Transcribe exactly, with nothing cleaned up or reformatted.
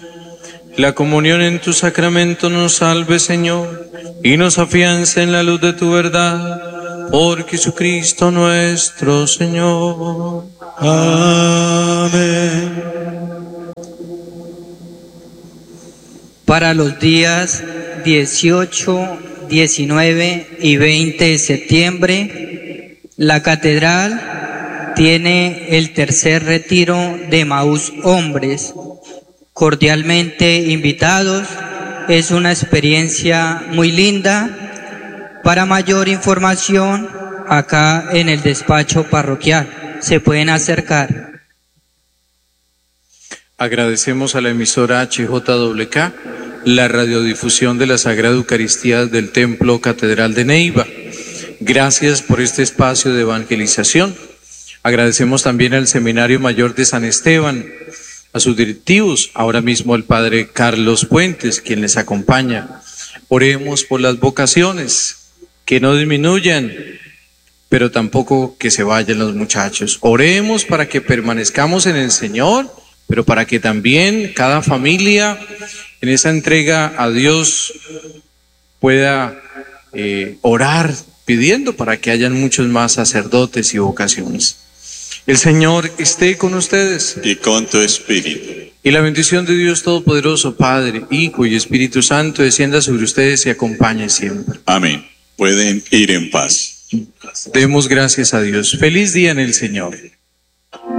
La comunión en tu sacramento nos salve, Señor, y nos afianza en la luz de tu verdad, por Jesucristo nuestro Señor. Amén. Para los días dieciocho, diecinueve y veinte de septiembre, la catedral tiene el tercer retiro de Emaús Hombres. Cordialmente invitados, es una experiencia muy linda. Para mayor información, acá en el despacho parroquial, se pueden acercar. Agradecemos a la emisora H J W K la radiodifusión de la Sagrada Eucaristía del Templo Catedral de Neiva. Gracias por este espacio de evangelización. Agradecemos también al Seminario Mayor de San Esteban, a sus directivos, ahora mismo al Padre Carlos Puentes, quien les acompaña. Oremos por las vocaciones, que no disminuyan, pero tampoco que se vayan los muchachos. Oremos para que permanezcamos en el Señor, pero para que también cada familia en esa entrega a Dios pueda eh, orar pidiendo para que hayan muchos más sacerdotes y vocaciones. El Señor esté con ustedes. Y con tu espíritu. Y la bendición de Dios Todopoderoso, Padre, Hijo y Espíritu Santo, descienda sobre ustedes y acompañe siempre. Amén. Pueden ir en paz. Demos gracias a Dios. Feliz día en el Señor.